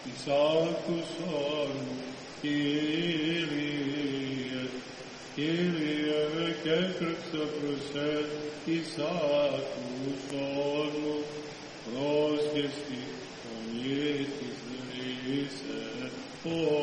εις άκουσον μου, Κύριε, Κύριε, και έκρυψε προς εις άκουσον μου, πρόσχεστη φωνή της δρύσεως.